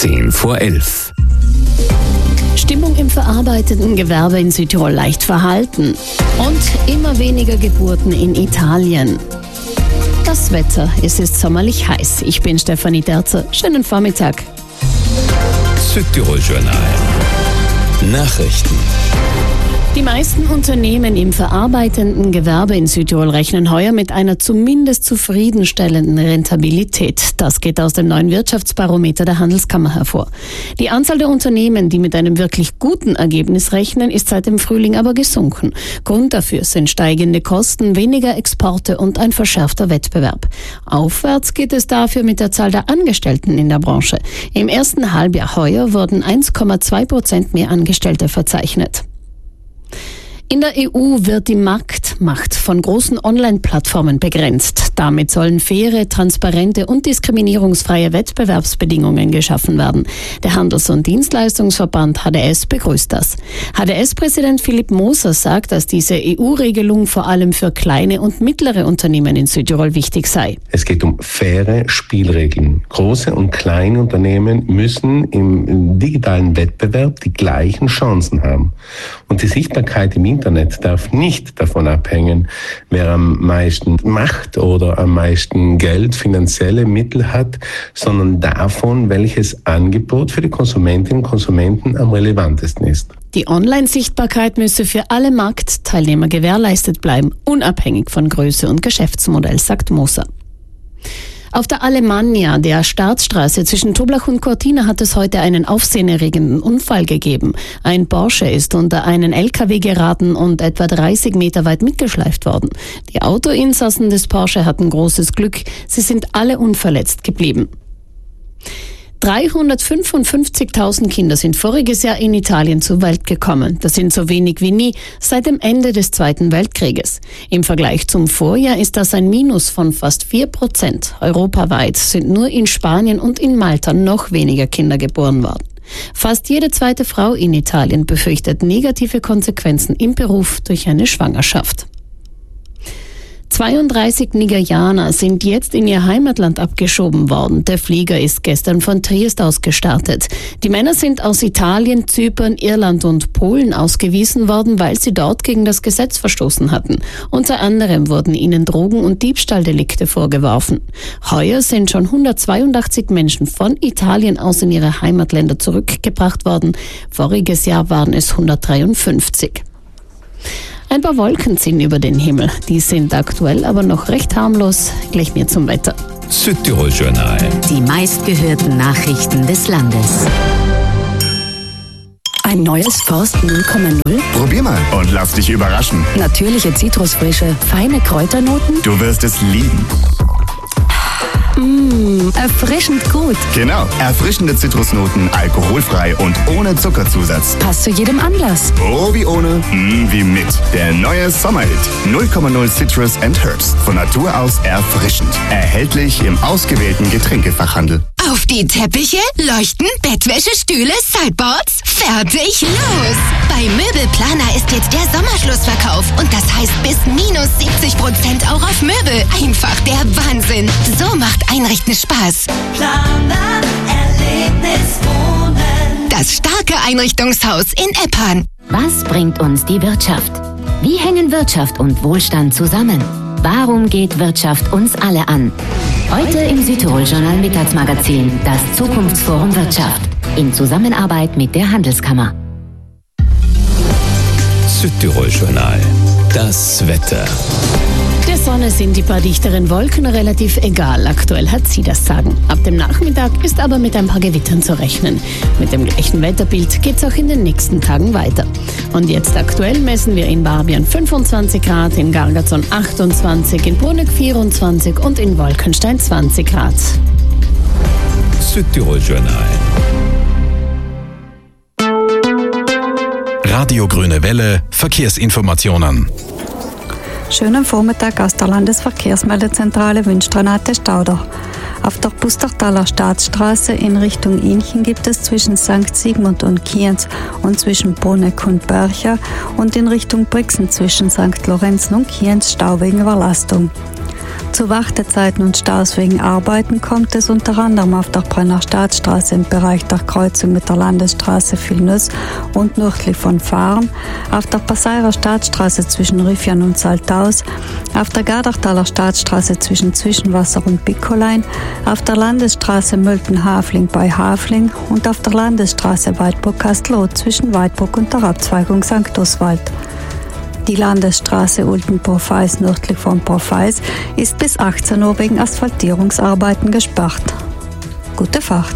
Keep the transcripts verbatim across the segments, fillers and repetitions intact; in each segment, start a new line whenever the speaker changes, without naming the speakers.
zehn vor elf.
Stimmung im verarbeitenden Gewerbe in Südtirol leicht verhalten und immer weniger Geburten in Italien. Das Wetter, es ist sommerlich heiß. Ich bin Stefanie Derzer. Schönen Vormittag.
Südtirol Journal. Nachrichten.
Die meisten Unternehmen im verarbeitenden Gewerbe in Südtirol rechnen heuer mit einer zumindest zufriedenstellenden Rentabilität. Das geht aus dem neuen Wirtschaftsbarometer der Handelskammer hervor. Die Anzahl der Unternehmen, die mit einem wirklich guten Ergebnis rechnen, ist seit dem Frühling aber gesunken. Grund dafür sind steigende Kosten, weniger Exporte und ein verschärfter Wettbewerb. Aufwärts geht es dafür mit der Zahl der Angestellten in der Branche. Im ersten Halbjahr heuer wurden eins Komma zwei Prozent mehr Angestellte verzeichnet. In der E U wird die Marktmacht von großen Online-Plattformen begrenzt. Damit sollen faire, transparente und diskriminierungsfreie Wettbewerbsbedingungen geschaffen werden. Der Handels- und Dienstleistungsverband H D S begrüßt das. H D S-Präsident Philipp Moser sagt, dass diese E U-Regelung vor allem für kleine und mittlere Unternehmen in Südtirol wichtig sei.
Es geht um faire Spielregeln. Große und kleine Unternehmen müssen im digitalen Wettbewerb die gleichen Chancen haben. Und die Sichtbarkeit im Internet darf nicht davon abhängen, wer am meisten Macht oder am meisten Geld, finanzielle Mittel hat, sondern davon, welches Angebot für die Konsumentinnen und Konsumenten am relevantesten ist.
Die Online-Sichtbarkeit müsse für alle Marktteilnehmer gewährleistet bleiben, unabhängig von Größe und Geschäftsmodell, sagt Moser. Auf der Alemannia, der Staatsstraße zwischen Toblach und Cortina, hat es heute einen aufsehenerregenden Unfall gegeben. Ein Porsche ist unter einen L K W geraten und etwa dreißig Meter weit mitgeschleift worden. Die Autoinsassen des Porsche hatten großes Glück. Sie sind alle unverletzt geblieben. dreihundertfünfundfünfzigtausend Kinder sind voriges Jahr in Italien zur Welt gekommen. Das sind so wenig wie nie seit dem Ende des Zweiten Weltkrieges. Im Vergleich zum Vorjahr ist das ein Minus von fast vier Prozent. Europaweit sind nur in Spanien und in Malta noch weniger Kinder geboren worden. Fast jede zweite Frau in Italien befürchtet negative Konsequenzen im Beruf durch eine Schwangerschaft. zweiunddreißig Nigerianer sind jetzt in ihr Heimatland abgeschoben worden. Der Flieger ist gestern von Triest aus gestartet. Die Männer sind aus Italien, Zypern, Irland und Polen ausgewiesen worden, weil sie dort gegen das Gesetz verstoßen hatten. Unter anderem wurden ihnen Drogen- und Diebstahldelikte vorgeworfen. Heuer sind schon hundertzweiundachtzig Menschen von Italien aus in ihre Heimatländer zurückgebracht worden. Voriges Jahr waren es hundertdreiundfünfzig. Ein paar Wolken ziehen über den Himmel. Die sind aktuell aber noch recht harmlos. Gleich mehr zum Wetter.
Südtirol Journal.
Die meistgehörten Nachrichten des Landes.
Ein neues Forst null Komma null?
Probier mal und lass dich überraschen.
Natürliche Zitrusfrische, feine Kräuternoten?
Du wirst es lieben.
Mmh, erfrischend gut.
Genau, erfrischende Zitrusnoten, alkoholfrei und ohne Zuckerzusatz.
Passt zu jedem Anlass.
Oh wie ohne, mm, wie mit. Der neue Sommerhit. null Komma null Citrus and Herbs. Von Natur aus erfrischend. Erhältlich im ausgewählten Getränkefachhandel.
Auf die Teppiche, Leuchten, Bettwäsche, Stühle, Sideboards. Fertig, los! Bei Möbelplaner ist jetzt der Sommerschlussverkauf. Und das heißt bis minus siebzig Prozent auch auf Möbel. Einfach der Wahnsinn. So macht Einrichten Spaß.
Planer, Erlebnis, Wohnen.
Das starke Einrichtungshaus in Eppan.
Was bringt uns die Wirtschaft? Wie hängen Wirtschaft und Wohlstand zusammen? Warum geht Wirtschaft uns alle an? Heute im Südtirol Journal Mittagsmagazin das Zukunftsforum Wirtschaft in Zusammenarbeit mit der Handelskammer.
Südtirol Journal. Das Wetter.
Der Sonne sind die paar dichteren Wolken relativ egal. Aktuell hat sie das Sagen. Ab dem Nachmittag ist aber mit ein paar Gewittern zu rechnen. Mit dem gleichen Wetterbild geht es auch in den nächsten Tagen weiter. Und jetzt aktuell messen wir in Barbian fünfundzwanzig Grad, in Gargazon achtundzwanzig, in Bruneck vierundzwanzig und in Wolkenstein zwanzig Grad.
Südtirol Journal.
Radio Grüne Welle, Verkehrsinformationen.
Schönen Vormittag aus der Landesverkehrsmeldezentrale wünscht Renate Stauder. Auf der Pustertaler Staatsstraße in Richtung Inchen gibt es zwischen Sankt Sigmund und Kienz und zwischen Bruneck und Börcher und in Richtung Brixen zwischen Sankt Lorenzen und Kienz Stau wegen Überlastung. Zu Wartezeiten und Staus wegen Arbeiten kommt es unter anderem auf der Brenner Staatsstraße im Bereich der Kreuzung mit der Landesstraße Vilnös und nördlich von Fahren, auf der Passairer Staatsstraße zwischen Rüfjan und Saltaus, auf der Gardertaler Staatsstraße zwischen Zwischenwasser und Bickolein, auf der Landesstraße Mölten-Hafling bei Hafling und auf der Landesstraße Weidburg-Kastelroth zwischen Weidburg und der Abzweigung Sankt Oswald. Die Landesstraße Ulten-Porpheis nördlich von Porpheis ist bis achtzehn Uhr wegen Asphaltierungsarbeiten gesperrt. Gute Fahrt!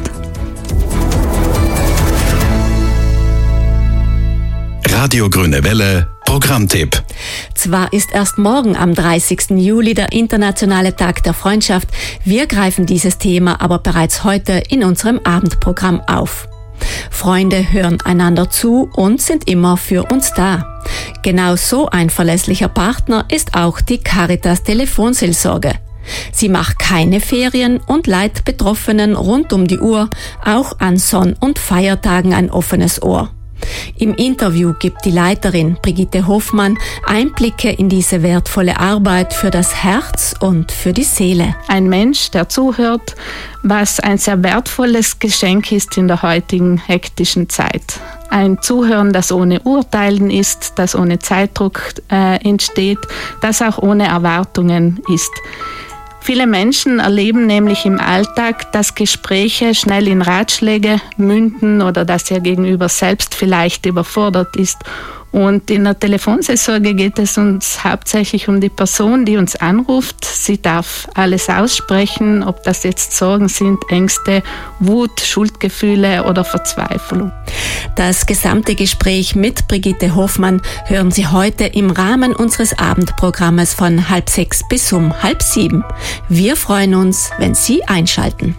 Radio Grüne Welle, Programmtipp.
Zwar ist erst morgen am dreißigsten Juli der internationale Tag der Freundschaft, wir greifen dieses Thema aber bereits heute in unserem Abendprogramm auf. Freunde hören einander zu und sind immer für uns da. Genau so ein verlässlicher Partner ist auch die Caritas Telefonseelsorge. Sie macht keine Ferien und leiht Betroffenen rund um die Uhr, auch an Sonn- und Feiertagen ein offenes Ohr. Im Interview gibt die Leiterin Brigitte Hoffmann Einblicke in diese wertvolle Arbeit für das Herz und für die Seele.
Ein Mensch, der zuhört, was ein sehr wertvolles Geschenk ist in der heutigen hektischen Zeit. Ein Zuhören, das ohne Urteilen ist, das ohne Zeitdruck äh, entsteht, das auch ohne Erwartungen ist. Viele Menschen erleben nämlich im Alltag, dass Gespräche schnell in Ratschläge münden oder dass ihr Gegenüber selbst vielleicht überfordert ist. Und in der Telefonseelsorge geht es uns hauptsächlich um die Person, die uns anruft. Sie darf alles aussprechen, ob das jetzt Sorgen sind, Ängste, Wut, Schuldgefühle oder Verzweiflung.
Das gesamte Gespräch mit Brigitte Hoffmann hören Sie heute im Rahmen unseres Abendprogrammes von halb sechs bis um halb sieben. Wir freuen uns, wenn Sie einschalten.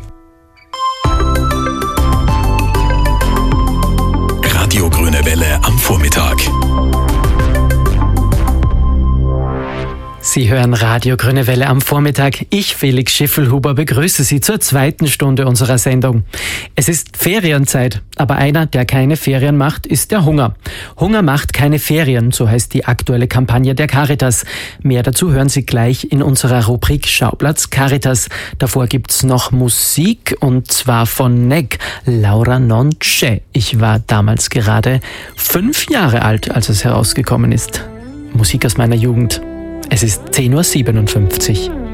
Radio Grüne Welle am Vormittag.
Sie hören Radio Grüne Welle am Vormittag. Ich, Felix Schiffelhuber, begrüße Sie zur zweiten Stunde unserer Sendung. Es ist Ferienzeit, aber einer, der keine Ferien macht, ist der Hunger. Hunger macht keine Ferien, so heißt die aktuelle Kampagne der Caritas. Mehr dazu hören Sie gleich in unserer Rubrik Schauplatz Caritas. Davor gibt's noch Musik, und zwar von Neg, Laura non c'è. Ich war damals gerade fünf Jahre alt, als es herausgekommen ist. Musik aus meiner Jugend. Es ist zehn Uhr siebenundfünfzig.